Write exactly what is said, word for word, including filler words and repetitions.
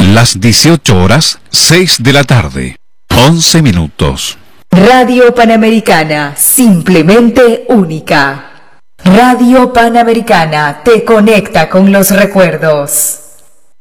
Las dieciocho horas, seis de la tarde, once minutos. Radio Panamericana, simplemente única. Radio Panamericana te conecta con los recuerdos.